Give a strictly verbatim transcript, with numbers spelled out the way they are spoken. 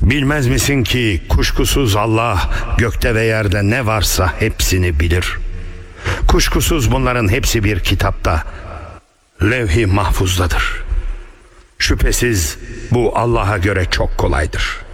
Bilmez misin ki kuşkusuz Allah gökte ve yerde ne varsa hepsini bilir. Kuşkusuz bunların hepsi bir kitapta, levh-i mahfuzdadır. Şüphesiz bu Allah'a göre çok kolaydır.